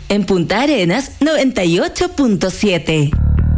En Punta Arenas, 98.7.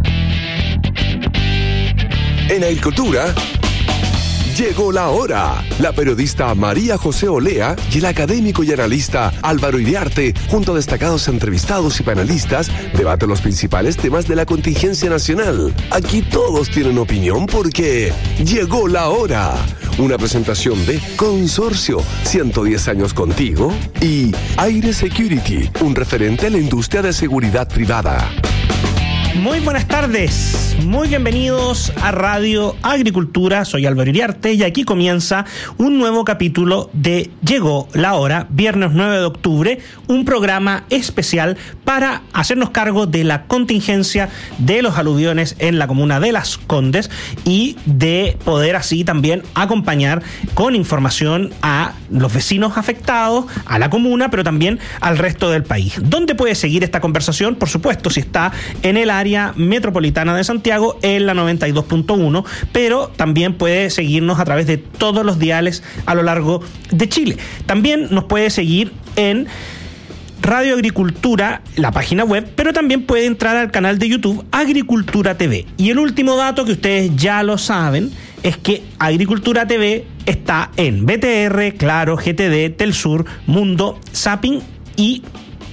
En Agricultura, llegó la hora. La periodista María José Olea y el académico y analista Álvaro Iriarte, junto a destacados entrevistados y panelistas, debaten los principales temas de la contingencia nacional. Aquí todos tienen opinión porque llegó la hora. Una presentación de Consorcio, 110 años contigo, y Aire Security, un referente a la industria de seguridad privada. Muy buenas tardes, muy bienvenidos a Radio Agricultura. Soy Álvaro Iriarte y aquí comienza un nuevo capítulo de Llegó la Hora, viernes 9 de octubre, un programa especial para hacernos cargo de la contingencia de los aluviones en la comuna de Las Condes y de poder así también acompañar con información a los vecinos afectados, a la comuna, pero también al resto del país. ¿Dónde puede seguir esta conversación? Por supuesto, si está en el área metropolitana de Santiago, en la 92.1, pero también puede seguirnos a través de todos los diales a lo largo de Chile. También nos puede seguir en Radio Agricultura, la página web, pero también puede entrar al canal de YouTube Agricultura TV. Y el último dato que ustedes ya lo saben es que Agricultura TV está en BTR, Claro, GTD, Telsur, Mundo, Zapping y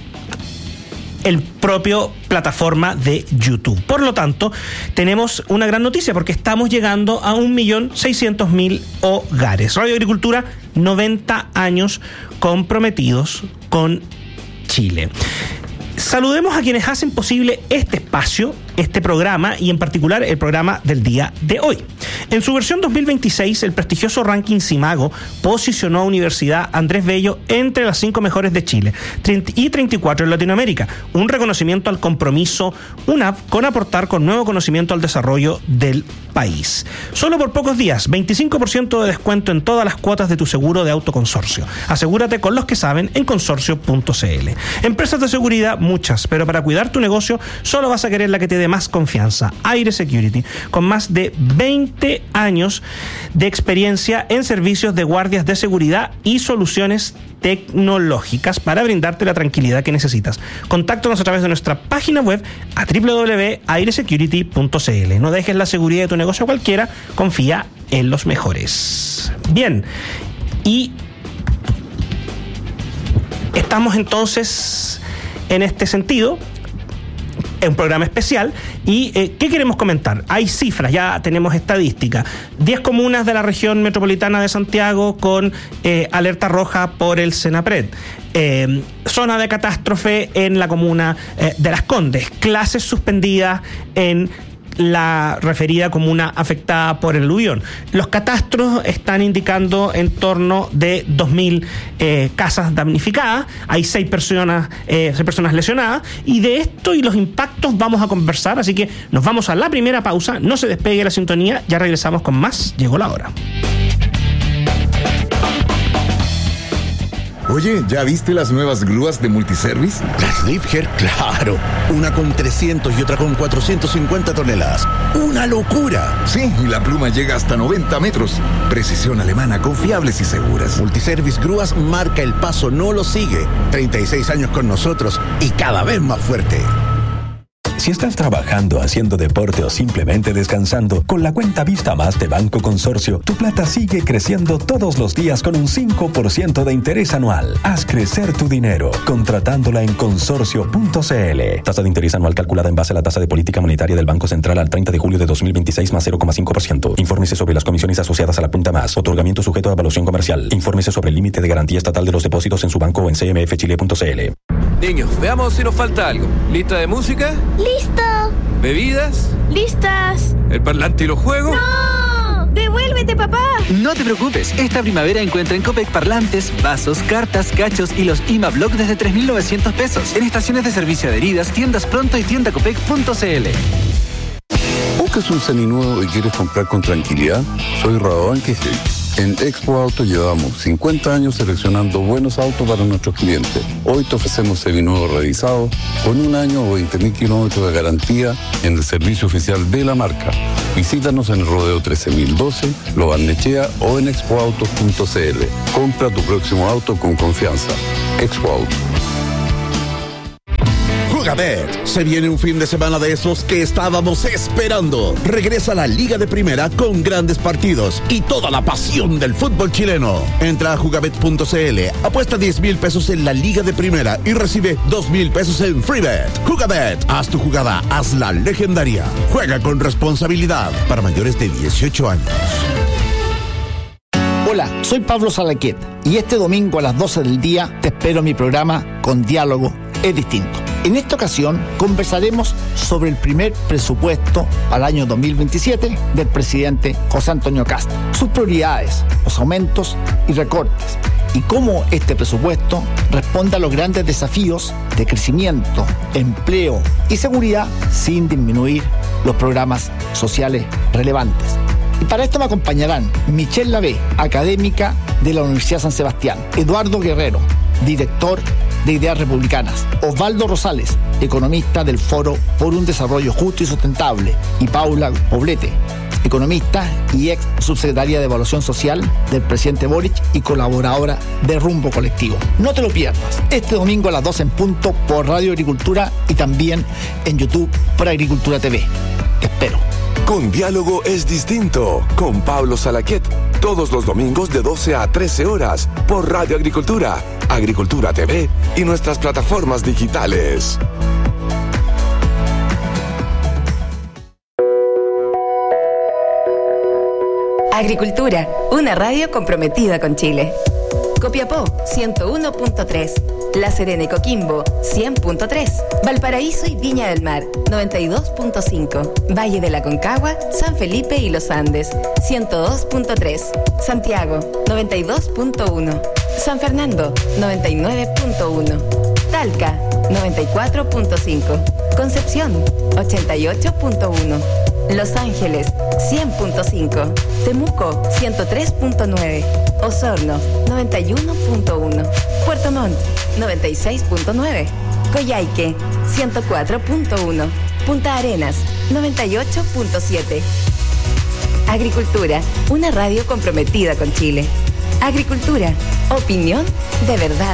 el propio plataforma de YouTube. Por lo tanto, tenemos una gran noticia porque estamos llegando a 1.600.000 hogares. Radio Agricultura, 90 años comprometidos con Chile. Saludemos a quienes hacen posible este espacio, este programa y en particular el programa del día de hoy. En su versión 2026, el prestigioso ranking Simago posicionó a Universidad Andrés Bello entre las 5 mejores de Chile y 34 en Latinoamérica, un reconocimiento al compromiso UNAP con aportar con nuevo conocimiento al desarrollo del país. Solo por pocos días, 25% de descuento en todas las cuotas de tu seguro de autoconsorcio. Asegúrate con los que saben en consorcio.cl. Empresas de seguridad, muchas, pero para cuidar tu negocio solo vas a querer la que te dé más confianza. Aire Security, con más de 20 años de experiencia en servicios de guardias de seguridad y soluciones tecnológicas para brindarte la tranquilidad que necesitas. Contáctanos a través de nuestra página web a www.airesecurity.cl. No dejes la seguridad de tu negocio a cualquiera, confía en los mejores. Bien, y estamos entonces en este sentido en un programa especial. ¿Y qué queremos comentar? Hay cifras, ya tenemos estadística. 10 comunas de la región metropolitana de Santiago con alerta roja por el Senapred. Zona de catástrofe en la comuna de Las Condes. Clases suspendidas en la referida comuna afectada por el aluvión. Los catastros están indicando en torno de 2.000 casas damnificadas. Hay 6 personas lesionadas, y de esto y los impactos vamos a conversar, así que nos vamos a la primera pausa. No se despegue la sintonía, ya regresamos con más. Llegó la hora. Oye, ¿ya viste las nuevas grúas de Multiservice? Las Liebherr, claro. Una con 300 y otra con 450 toneladas. ¡Una locura! Sí, y la pluma llega hasta 90 metros. Precisión alemana, confiables y seguras. Multiservice Grúas marca el paso, no lo sigue. 36 años con nosotros y cada vez más fuerte. Si estás trabajando, haciendo deporte o simplemente descansando, con la cuenta Vista Más de Banco Consorcio, tu plata sigue creciendo todos los días con un 5% de interés anual. Haz crecer tu dinero, contratándola en consorcio.cl. Tasa de interés anual calculada en base a la tasa de política monetaria del Banco Central al 30 de julio de 2026 más 0,5%. Infórmese sobre las comisiones asociadas a la cuenta Más. Otorgamiento sujeto a evaluación comercial. Infórmese sobre el límite de garantía estatal de los depósitos en su banco o en cmfchile.cl. Niños, veamos si nos falta algo. ¿Lista de música? ¡Listo! ¿Bebidas? ¡Listas! ¿El parlante y los juegos? ¡No! ¡Devuélvete, papá! No te preocupes, esta primavera encuentra en Copec parlantes, vasos, cartas, cachos y los IMA Block desde 3.900 pesos. En estaciones de servicio adheridas, tiendas Pronto y tiendacopec.cl. ¿Buscas un seminuevo y quieres comprar con tranquilidad? Soy Radovan Quisey. En Expo Auto llevamos 50 años seleccionando buenos autos para nuestros clientes. Hoy te ofrecemos seminuevos revisados con 1 año o 20.000 kilómetros de garantía en el servicio oficial de la marca. Visítanos en el Rodeo 13012, Lo Barnechea o en expoautos.cl. Compra tu próximo auto con confianza. Expo Auto. Jugabet. Se viene un fin de semana de esos que estábamos esperando. Regresa la Liga de Primera con grandes partidos y toda la pasión del fútbol chileno. Entra a jugabet.cl, apuesta 10,000 pesos en la Liga de Primera y recibe 2,000 pesos en FreeBet. Jugabet, haz tu jugada, hazla legendaria. Juega con responsabilidad para mayores de 18 años. Hola, soy Pablo Salaquet y este domingo a las 12 del día te espero en mi programa Con Diálogo es Distinto. En esta ocasión conversaremos sobre el primer presupuesto al año 2027 del presidente José Antonio Kast, sus prioridades, los aumentos y recortes, y cómo este presupuesto responde a los grandes desafíos de crecimiento, empleo y seguridad sin disminuir los programas sociales relevantes. Y para esto me acompañarán Michelle Lavé, académica de la Universidad San Sebastián, Eduardo Guerrero, director de Ideas Republicanas, Osvaldo Rosales, economista del Foro por un Desarrollo Justo y Sustentable, y Paula Poblete, economista y ex subsecretaria de Evaluación Social del presidente Boric y colaboradora de Rumbo Colectivo. No te lo pierdas, este domingo a las 12 en punto por Radio Agricultura y también en YouTube por Agricultura TV. Te espero. Con Diálogo es Distinto, con Pablo Salaquet, todos los domingos de 12 a 13 horas por Radio Agricultura, Agricultura TV y nuestras plataformas digitales. Agricultura, una radio comprometida con Chile. Copiapó, 101.3. La Serena y Coquimbo, 100.3. Valparaíso y Viña del Mar, 92.5. Valle de la Concagua, San Felipe y Los Andes, 102.3. Santiago, 92.1. San Fernando, 99.1. Talca, 94.5. Concepción, 88.1. Los Ángeles, 100.5. Temuco, 103.9. Osorno, 91.1. Puerto Montt, 96.9. Coyhaique, 104.1. Punta Arenas, 98.7. Agricultura, una radio comprometida con Chile. Agricultura, opinión de verdad.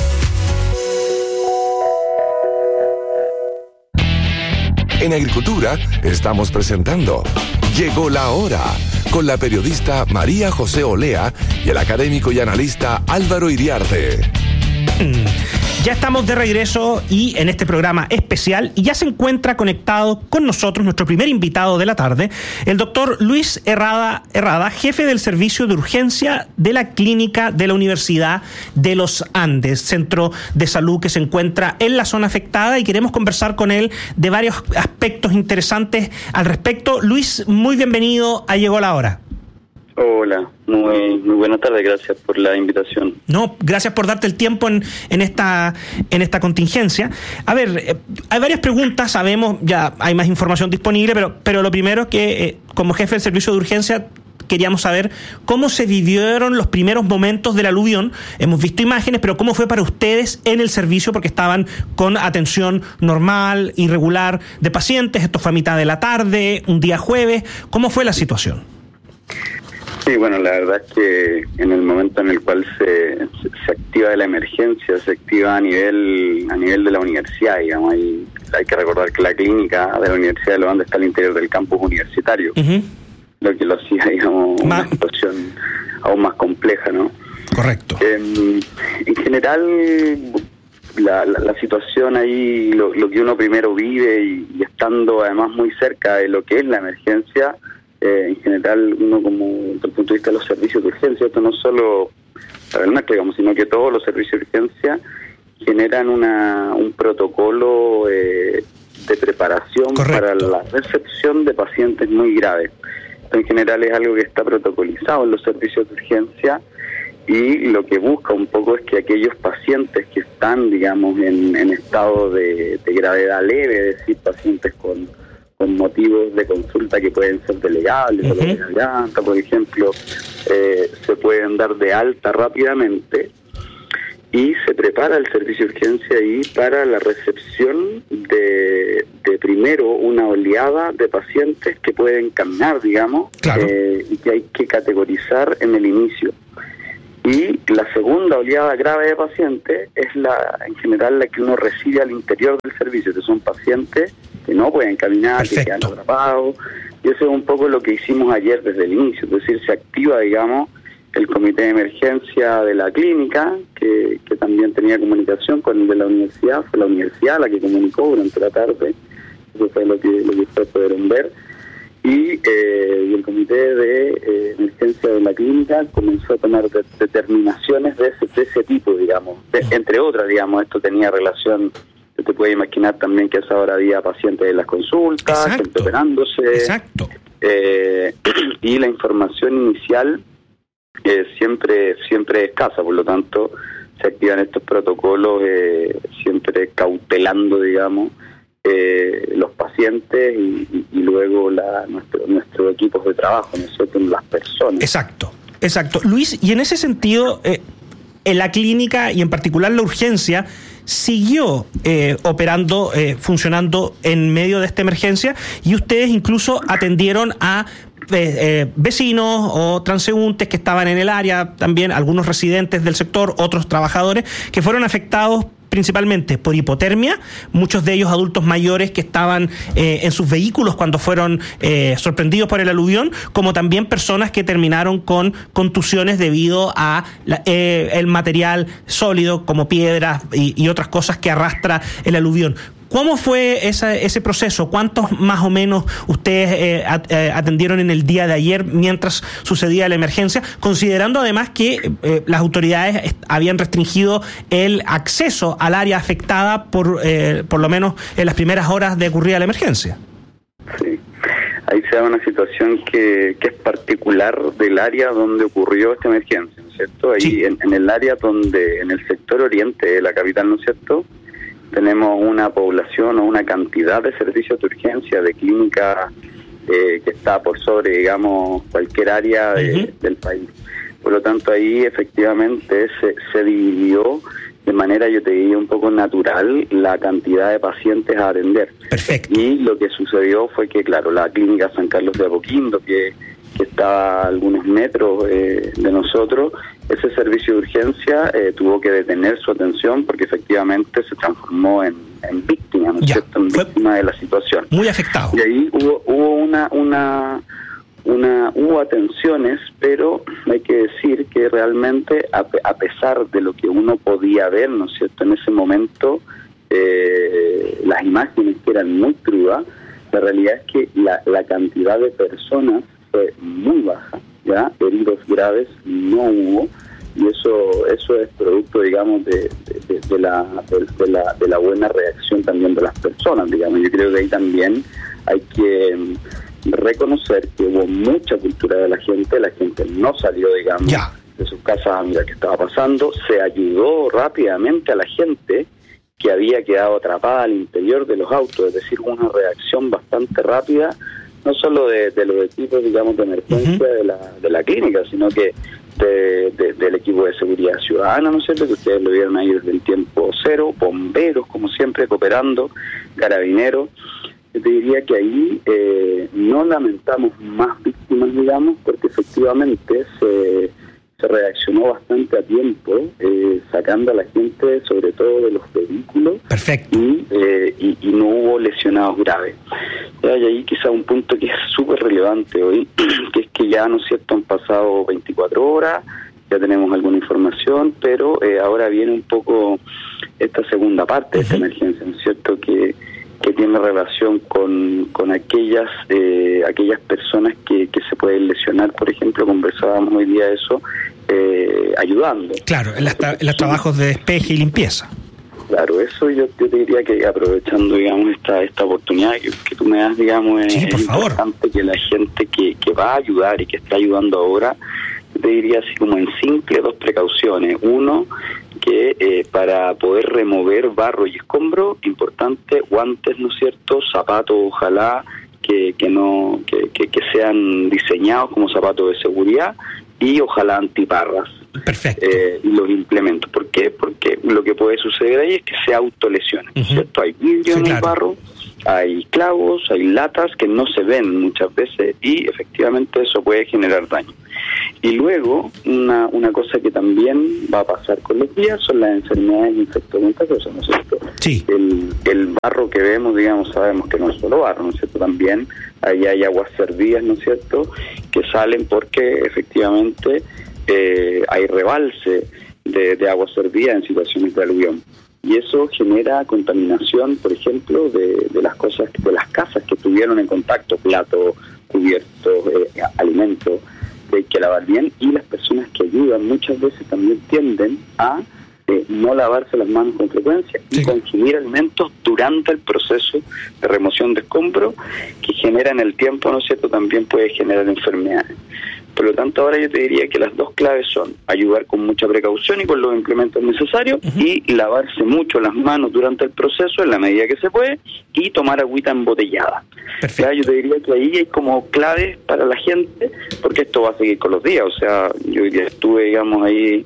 En Agricultura estamos presentando Llegó la Hora, con la periodista María José Olea y el académico y analista Álvaro Iriarte. Ya estamos de regreso y en este programa especial, y ya se encuentra conectado con nosotros nuestro primer invitado de la tarde, el doctor Luis Herrada, jefe del Servicio de Urgencia de la Clínica de la Universidad de los Andes, centro de salud que se encuentra en la zona afectada, y queremos conversar con él de varios aspectos interesantes al respecto. Luis, muy bienvenido a Llegó la Hora. Hola, muy buenas tardes, gracias por la invitación. No, gracias por darte el tiempo en esta contingencia. A ver, hay varias preguntas, sabemos, ya hay más información disponible, pero lo primero que, como jefe del servicio de urgencia, queríamos saber cómo se vivieron los primeros momentos del aluvión. Hemos visto imágenes, pero ¿cómo fue para ustedes en el servicio? Porque estaban con atención normal y regular de pacientes, esto fue a mitad de la tarde, un día jueves. ¿Cómo fue la situación? Sí, bueno, la verdad es que en el momento en el cual se activa la emergencia, se activa a nivel de la universidad, digamos, hay que recordar que la clínica de la Universidad de los Andes está al interior del campus universitario, lo que lo hacía, digamos, una situación aún más compleja, ¿no? Correcto. En general, la situación ahí, lo que uno primero vive y estando además muy cerca de lo que es la emergencia, en general, uno como desde el punto de vista de los servicios de urgencia, esto no solo para el nuestro, digamos, sino que todos los servicios de urgencia generan un protocolo de preparación para la recepción de pacientes muy graves. Esto en general es algo que está protocolizado en los servicios de urgencia, y lo que busca un poco es que aquellos pacientes que están, digamos, en estado de gravedad leve, es decir, pacientes con motivos de consulta que pueden ser delegables, dolor de garganta, por ejemplo, se pueden dar de alta rápidamente, y se prepara el servicio de urgencia ahí para la recepción de primero una oleada de pacientes que pueden caminar, digamos, y que hay que categorizar en el inicio. Y la segunda oleada grave de pacientes es en general la que uno recibe al interior del servicio, que son pacientes que no pueden caminar, que quedan atrapados. Y eso es un poco lo que hicimos ayer desde el inicio, es decir, se activa, digamos, el comité de emergencia de la clínica, que también tenía comunicación con el de la universidad, fue la universidad la que comunicó durante la tarde, eso fue lo que ustedes pudieron ver. Y el comité de emergencia de la clínica comenzó a tomar determinaciones de ese tipo, digamos. Entre otras, digamos, esto tenía relación, te puedes imaginar también que a esa hora había pacientes en las consultas, gente operándose. Exacto. Y la información inicial siempre es escasa, por lo tanto se activan estos protocolos siempre cautelando, digamos, los pacientes y luego nuestros equipos de trabajo, nosotros, las personas. Exacto. Luis, y en ese sentido, en la clínica y en particular la urgencia siguió operando, funcionando en medio de esta emergencia, y ustedes incluso atendieron a vecinos o transeúntes que estaban en el área, también algunos residentes del sector, otros trabajadores que fueron afectados principalmente por hipotermia, muchos de ellos adultos mayores que estaban en sus vehículos cuando fueron sorprendidos por el aluvión, como también personas que terminaron con contusiones debido a el material sólido como piedras y otras cosas que arrastra el aluvión. ¿Cómo fue ese proceso? ¿Cuántos más o menos ustedes atendieron en el día de ayer mientras sucedía la emergencia? Considerando además que las autoridades habían restringido el acceso al área afectada por lo menos en las primeras horas de ocurrida la emergencia. Sí, ahí se da una situación que es particular del área donde ocurrió esta emergencia, ¿no es cierto? Ahí sí. En el área en el sector oriente de la capital, ¿no es cierto?, tenemos una población o una cantidad de servicios de urgencia, de clínica, que está por sobre, digamos, cualquier área del país. Por lo tanto, ahí efectivamente se dividió de manera, yo te diría, un poco natural la cantidad de pacientes a atender. Perfecto. Y lo que sucedió fue que, claro, la clínica San Carlos de Apoquindo, que está a algunos metros de nosotros, ese servicio de urgencia tuvo que detener su atención porque efectivamente se transformó en víctima, ¿no es cierto?, en víctima de la situación. Muy afectado. Y ahí hubo atenciones, pero hay que decir que realmente a pesar de lo que uno podía ver, ¿no es cierto?, en ese momento, las imágenes que eran muy crudas, la realidad es que la cantidad de personas fue muy baja, ya heridos graves no hubo, y eso es producto, digamos, de la buena reacción también de las personas, digamos. Yo creo que ahí también hay que reconocer que hubo mucha cultura de la gente no salió, digamos, de sus casas a mirar qué estaba pasando, se ayudó rápidamente a la gente que había quedado atrapada al interior de los autos, es decir, una reacción bastante rápida, no solo de los equipos, digamos, de emergencia de la clínica, sino que del equipo de seguridad ciudadana, ¿no es cierto?, que ustedes lo vieron ahí desde el tiempo cero, bomberos, como siempre, cooperando, carabineros. Yo te diría que ahí no lamentamos más víctimas, digamos, porque efectivamente se reaccionó bastante a tiempo, sacando a la gente, sobre todo de los vehículos. Perfecto. Y no hubo lesionados graves. Y ahí quizá un punto que es súper relevante hoy, que es que ya, ¿no es cierto?, han pasado 24 horas, ya tenemos alguna información, pero ahora viene un poco esta segunda parte de esta emergencia, ¿no es cierto?, que tiene relación con aquellas personas que se pueden lesionar. Por ejemplo, conversábamos hoy día de eso, ayudando. Claro, en los trabajos de despeje y limpieza. Claro, eso yo te diría que, aprovechando, digamos, esta oportunidad que tú me das, digamos, sí, es importante que la gente que va a ayudar y que está ayudando ahora, yo te diría así como en simple 2 precauciones. Uno, que para poder remover barro y escombro, importante, guantes, ¿no es cierto?, zapatos, ojalá que sean diseñados como zapatos de seguridad, y ojalá antiparras. Perfecto. Y los implementos. ¿Por qué? Porque lo que puede suceder ahí es que se autolesionen, ¿no es cierto? Hay vidrio en el barro, hay clavos, hay latas que no se ven muchas veces, y efectivamente eso puede generar daño. Y luego, una cosa que también va a pasar con los días son las enfermedades infectocontagiosas, ¿no es cierto? Sí. El barro que vemos, digamos, sabemos que no es solo barro, ¿no es cierto? También ahí hay aguas servidas, ¿no es cierto?, que salen porque efectivamente hay rebalse de aguas servidas en situaciones de aluvión. Y eso genera contaminación, por ejemplo, de las cosas, de las casas que tuvieron en contacto, platos, cubiertos, alimentos, que hay que lavar bien, y las personas que ayudan muchas veces también tienden a no lavarse las manos con frecuencia y consumir alimentos durante el proceso de remoción de escombros, que genera en el tiempo, ¿no es cierto?, también puede generar enfermedades. Por lo tanto, ahora yo te diría que las dos claves son ayudar con mucha precaución y con los implementos necesarios, y lavarse mucho las manos durante el proceso en la medida que se puede, y tomar agüita embotellada. ¿Ya? Yo te diría que ahí hay como claves para la gente, porque esto va a seguir con los días. O sea, yo ya estuve, digamos, ahí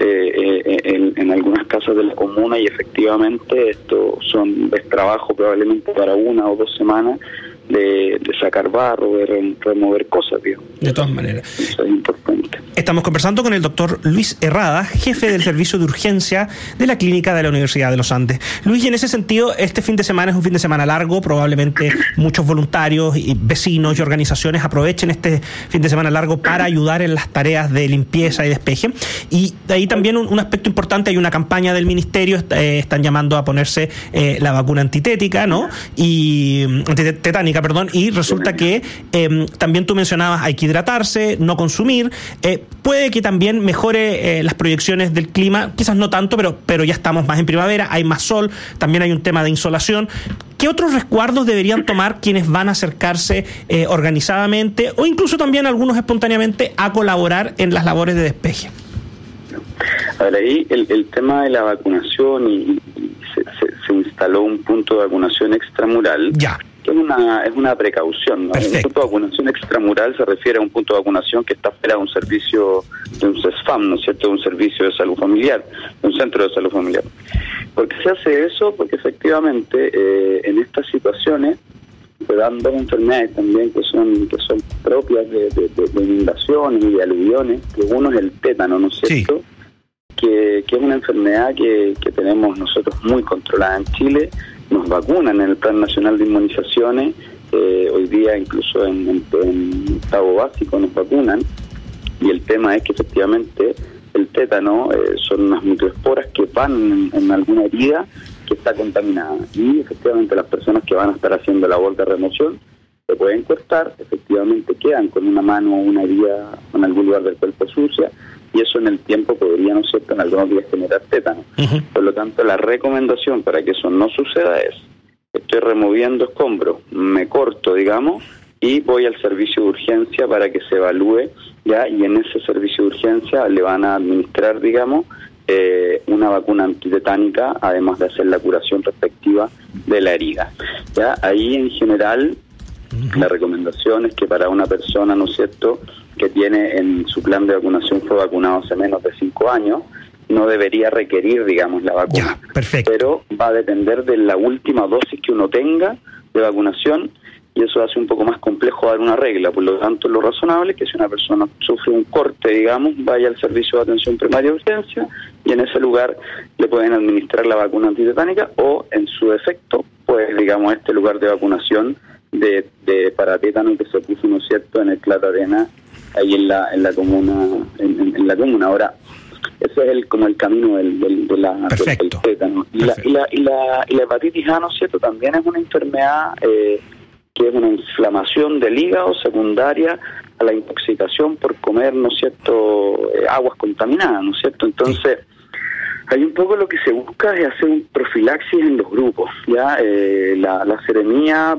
en algunas casas de la comuna, y efectivamente esto es trabajo probablemente para 1 o 2 semanas de sacar barro, de remover cosas, digamos. De todas maneras. Eso es importante. Estamos conversando con el doctor Luis Herrada, jefe del servicio de urgencia de la clínica de la Universidad de los Andes. Luis, y en ese sentido, este fin de semana es un fin de semana largo, probablemente muchos voluntarios y vecinos y organizaciones aprovechen este fin de semana largo para ayudar en las tareas de limpieza y despeje. Y ahí también un aspecto importante, hay una campaña del ministerio, están llamando a ponerse la vacuna antitética, ¿no? Y antitetánica, perdón, y resulta que también tú mencionabas, hay que hidratarse, no consumir, puede que también mejore las proyecciones del clima, quizás no tanto, pero ya estamos más en primavera, hay más sol, también hay un tema de insolación. ¿Qué otros resguardos deberían tomar quienes van a acercarse organizadamente, o incluso también algunos espontáneamente, a colaborar en las labores de despeje? A ver, ahí el tema de la vacunación, y se instaló un punto de vacunación extramural. Ya. Que es una precaución, ¿no? Un punto de vacunación extramural se refiere a un punto de vacunación que está fuera de un servicio, de un CESFAM, ¿no es cierto?, de un servicio de salud familiar, de un centro de salud familiar. ¿Por qué se hace eso? Porque efectivamente en estas situaciones se dan dos enfermedades también que son propias de inundaciones y de aluviones, que uno es el tétano, ¿no es cierto?, sí. Que es una enfermedad que tenemos nosotros muy controlada en Chile. Nos vacunan en el Plan Nacional de Inmunizaciones, hoy día incluso en octavo básico nos vacunan, y el tema es que efectivamente el tétano son unas microesporas que van en alguna herida que está contaminada, y efectivamente las personas que van a estar haciendo labor de remoción se pueden cortar, efectivamente quedan con una mano o una herida en algún lugar del cuerpo sucia, y eso en el tiempo podría, ¿no es cierto?, en algunos días generar tétano. Uh-huh. Por lo tanto, la recomendación para que eso no suceda es: estoy removiendo escombros, me corto, digamos, y voy al servicio de urgencia para que se evalúe, ya, y en ese servicio de urgencia le van a administrar, digamos, una vacuna antitetánica, además de hacer la curación respectiva de la herida. Ya, ahí en general la recomendación es que para una persona, ¿no es cierto?, que tiene en su plan de vacunación, fue vacunado hace menos de 5 años, no debería requerir, digamos, la vacuna. Ya, perfecto. Pero va a depender de la última dosis que uno tenga de vacunación, y eso hace un poco más complejo dar una regla. Por lo tanto, lo razonable es que si una persona sufre un corte, digamos, vaya al servicio de atención primaria de urgencia, y en ese lugar le pueden administrar la vacuna antitetánica, o en su defecto, pues, digamos, este lugar de vacunación de para tétano que se puso, ¿no es cierto?, en el Plata Arena, ahí en la comuna, en la comuna. Ahora, ese es como el camino del tétano. Y la hepatitis A, ¿no es cierto?, también es una enfermedad que es una inflamación del hígado secundaria a la intoxicación por comer, ¿no es cierto?, aguas contaminadas, ¿no es cierto? Entonces, hay un poco lo que se busca es hacer un profilaxis en los grupos, ¿ya? La Seremía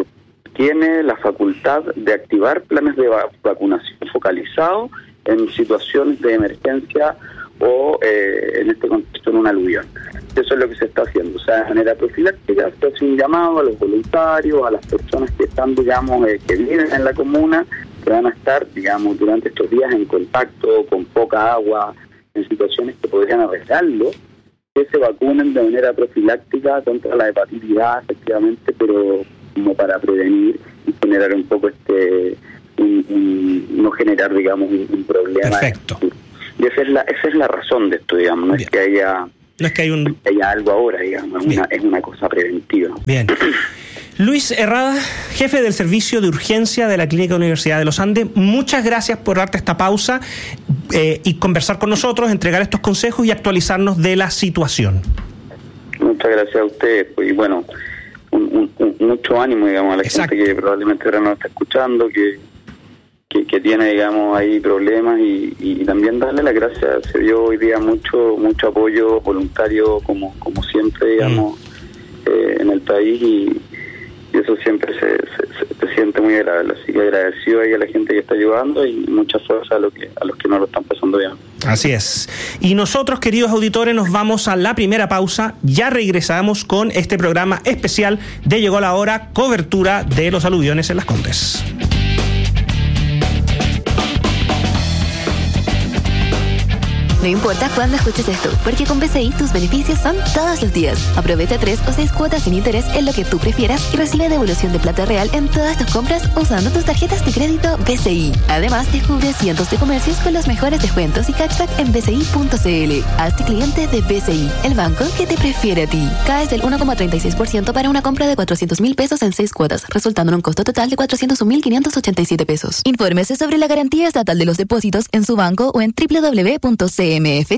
tiene la facultad de activar planes de vacunación focalizados en situaciones de emergencia o en este contexto en un aluvión. Eso es lo que se está haciendo. O sea, de manera profiláctica se hace un llamado a los voluntarios, a las personas que están, digamos, que viven en la comuna, que van a estar, digamos, durante estos días en contacto con poca agua, en situaciones que podrían arriesgarlo, que se vacunen de manera profiláctica contra la hepatitis A, efectivamente, pero como para prevenir y generar un poco no generar, digamos, un problema problema. Perfecto. Y esa es la razón de esto, digamos, no es que haya algo ahora, digamos, es una cosa preventiva. Bien. Luis Herrada, jefe del Servicio de Urgencia de la Clínica Universidad de los Andes, muchas gracias por darte esta pausa y conversar con nosotros, entregar estos consejos y actualizarnos de la situación. Muchas gracias a ustedes, pues, y bueno, mucho ánimo, digamos, a la gente que probablemente ahora nos está escuchando, que tiene, digamos, ahí problemas y también darle las gracias. Se dio hoy día mucho apoyo voluntario, como siempre, digamos, en el país, y eso siempre se siente muy agradable. Así que agradecido ahí a la gente que está ayudando y mucha fuerza a los que no lo están pasando bien. Así es. Y nosotros, queridos auditores, nos vamos a la primera pausa. Ya regresamos con este programa especial de Llegó la Hora, cobertura de los aluviones en Las Condes. No importa cuándo escuches esto, porque con BCI tus beneficios son todos los días. Aprovecha 3 o 6 cuotas sin interés en lo que tú prefieras y recibe devolución de plata real en todas tus compras usando tus tarjetas de crédito BCI. Además, descubre cientos de comercios con los mejores descuentos y cashback en bci.cl. Hazte cliente de BCI, el banco que te prefiere a ti. Caes del 1,36% para una compra de 400,000 pesos en 6 cuotas, resultando en un costo total de 401,587 pesos. Infórmese sobre la garantía estatal de los depósitos en su banco o en www.cmfchile.cl.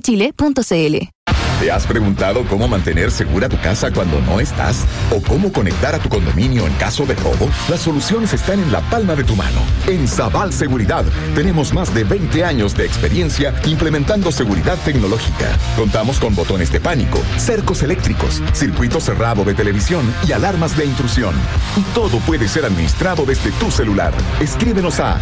¿Te has preguntado cómo mantener segura tu casa cuando no estás? ¿O cómo conectar a tu condominio en caso de robo? Las soluciones están en la palma de tu mano. En Sabal Seguridad tenemos más de 20 años de experiencia implementando seguridad tecnológica. Contamos con botones de pánico, cercos eléctricos, circuito cerrado de televisión y alarmas de intrusión. Y todo puede ser administrado desde tu celular. Escríbenos a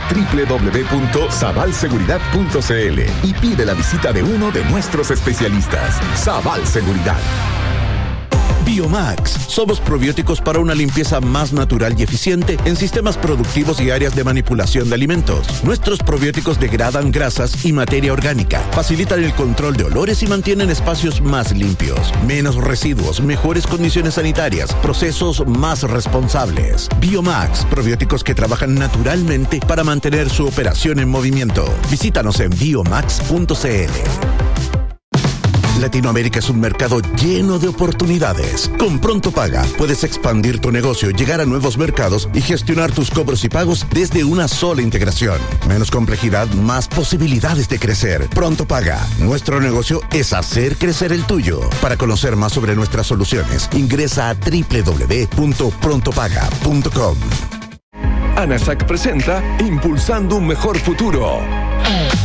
www.sabalseguridad.cl y pide la visita de uno de nuestros especialistas. Sabal Seguridad. Biomax. Somos probióticos para una limpieza más natural y eficiente en sistemas productivos y áreas de manipulación de alimentos. Nuestros probióticos degradan grasas y materia orgánica, facilitan el control de olores y mantienen espacios más limpios, menos residuos, mejores condiciones sanitarias, procesos más responsables. Biomax, probióticos que trabajan naturalmente para mantener su operación en movimiento. Visítanos en biomax.cl. Latinoamérica es un mercado lleno de oportunidades. Con Pronto Paga puedes expandir tu negocio, llegar a nuevos mercados y gestionar tus cobros y pagos desde una sola integración. Menos complejidad, más posibilidades de crecer. Pronto Paga. Nuestro negocio es hacer crecer el tuyo. Para conocer más sobre nuestras soluciones, ingresa a www.prontopaga.com. ANASAC presenta Impulsando un Mejor Futuro.